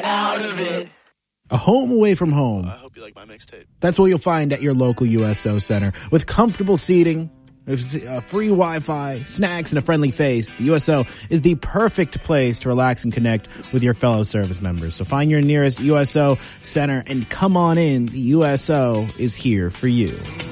out of it. A home away from home. I hope you like my mixtape. That's what you'll find at your local USO center. With comfortable seating, free Wi-Fi, snacks, and a friendly face, the USO is the perfect place to relax and connect with your fellow service members. So find your nearest USO center and come on in. The USO is here for you.